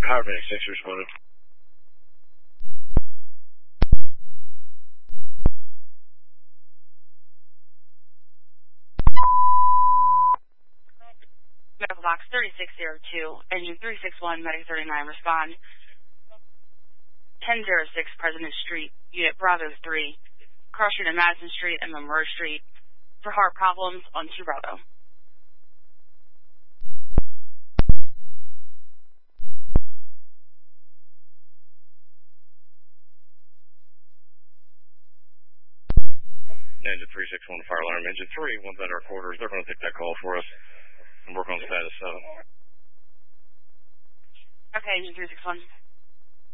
Paramedic 6 responded. Medical box 3602, engine 361, medic 39, respond. 1006 President Street, unit Bravo 3, cross street on Madison Street and Monroe Street for heart problems on 2 Bravo. Engine 361, fire alarm. Engine 3, one's at our quarters. They're going to take that call for us and work on status 7. Okay, engine 361.